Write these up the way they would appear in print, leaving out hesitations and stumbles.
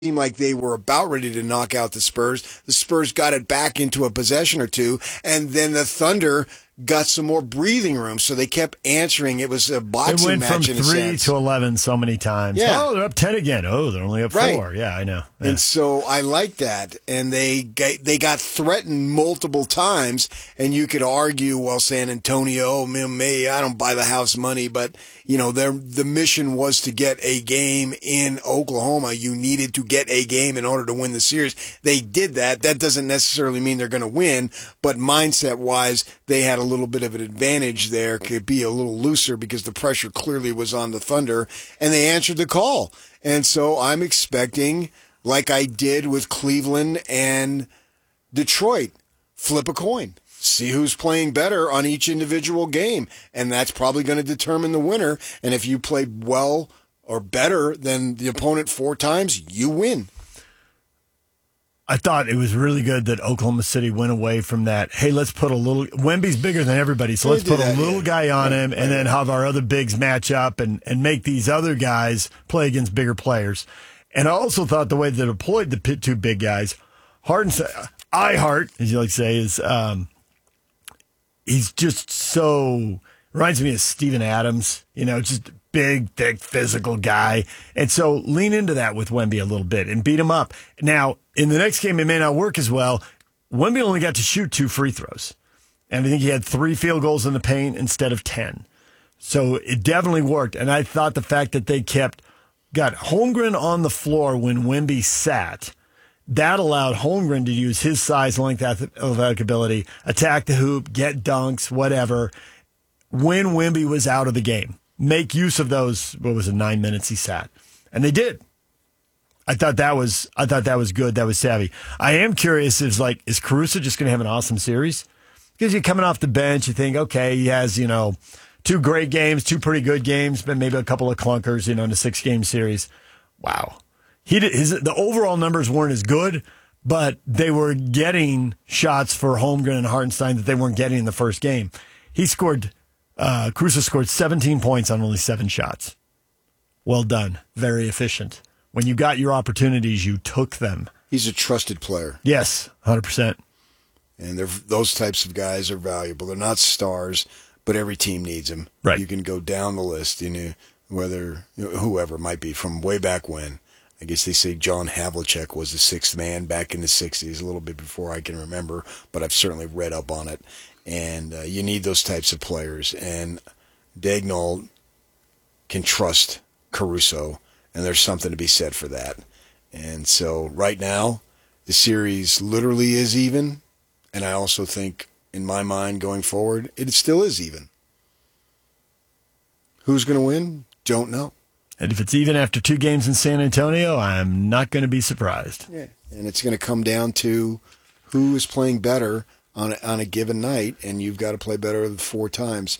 seemed like they were about ready to knock out the Spurs. The Spurs got it back into a possession or two, and then the Thunder got some more breathing room, so they kept answering. It was a boxing match in a sense. It went from 3 to 11 so many times. Yeah. Oh, they're up 10 again. Oh, they're only up 4. Yeah, I know. Yeah. And so I like that. And they got threatened multiple times, and you could argue, well, San Antonio, I don't buy the house money, but the mission was to get a game in Oklahoma. You needed to get a game in order to win the series. They did that. That doesn't necessarily mean they're going to win, but mindset-wise, they had a little bit of an advantage there. Could be a little looser because the pressure clearly was on the Thunder, and they answered the call. And so I'm expecting, like I did with Cleveland and Detroit, flip a coin. See who's playing better on each individual game, and that's probably going to determine the winner. And if you play well or better than the opponent 4 times, you win. I thought it was really good that Oklahoma City went away from that. Hey, let's put a little. Wemby's bigger than everybody, so let's put a little guy on him, and then have our other bigs match up and make these other guys play against bigger players. And I also thought the way they deployed the 2 big guys, as you like to say, is he's just so reminds me of Steven Adams. Just a big, thick, physical guy. And so lean into that with Wemby a little bit and beat him up. Now, in the next game, it may not work as well. Wemby only got to shoot 2 free throws. And I think he had 3 field goals in the paint instead of 10. So it definitely worked. And I thought the fact that they got Holmgren on the floor when Wemby sat, that allowed Holmgren to use his size, length, athletic ability, attack the hoop, get dunks, whatever, when Wemby was out of the game. Make use of those, 9 minutes he sat. And they did. I thought that was good. That was savvy. I am curious, is Caruso just going to have an awesome series? Because you're coming off the bench, you think, okay, he has, 2 great games, 2 pretty good games, but maybe a couple of clunkers, in a 6-game series. Wow. The overall numbers weren't as good, but they were getting shots for Holmgren and Hartenstein that they weren't getting in the first game. Caruso scored 17 points on only 7 shots. Well done. Very efficient. When you got your opportunities, you took them. He's a trusted player. Yes, 100%. And those types of guys are valuable. They're not stars, but every team needs them. Right. You can go down the list, whether whoever it might be from way back when. I guess they say John Havlicek was the 6th man back in the 60s, a little bit before I can remember, but I've certainly read up on it. And you need those types of players. And Daigneault can trust Caruso, and there's something to be said for that. And so right now, the series literally is even, and I also think, in my mind, going forward, it still is even. Who's going to win? Don't know. And if it's even after 2 games in San Antonio, I'm not going to be surprised. Yeah, and it's going to come down to who is playing better on a given night, and you've got to play better than 4 times.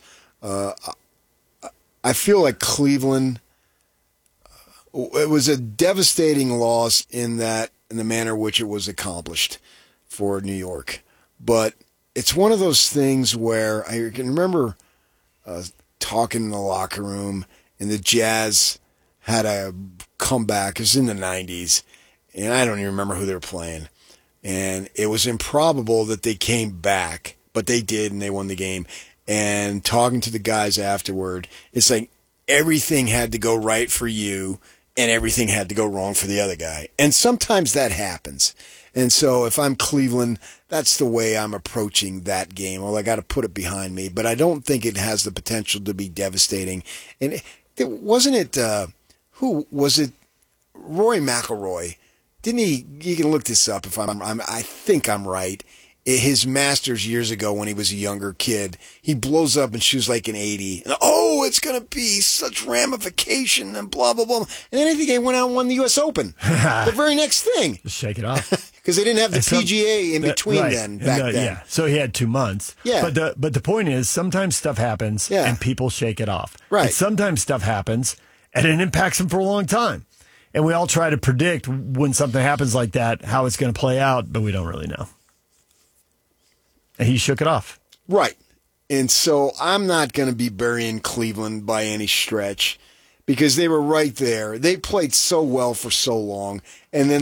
I feel like Cleveland, it was a devastating loss in the manner which it was accomplished for New York. But it's one of those things where I can remember talking in the locker room, and the Jazz had a comeback. It was in the 90s, and I don't even remember who they were playing. And it was improbable that they came back, but they did, and they won the game. And talking to the guys afterward, it's like everything had to go right for you, and everything had to go wrong for the other guy. And sometimes that happens. And so if I'm Cleveland, that's the way I'm approaching that game. Well, I got to put it behind me, but I don't think it has the potential to be devastating. And wasn't it, who was it? Roy McIlroy. Didn't he? You can look this up if I think I'm right. His Masters years ago when he was a younger kid, he blows up and shoots like an 80. And, it's going to be such ramification and blah, blah, blah. And then I think he went out and won the U.S. Open. The very next thing. Just shake it off. Because they didn't have the PGA in between then, back then. Yeah, so he had 2 months. Yeah. But the point is, sometimes stuff happens and people shake it off. Right. And sometimes stuff happens and it impacts them for a long time. And we all try to predict when something happens like that, how it's going to play out, but we don't really know. And he shook it off. Right. And so I'm not going to be burying Cleveland by any stretch because they were right there. They played so well for so long, and then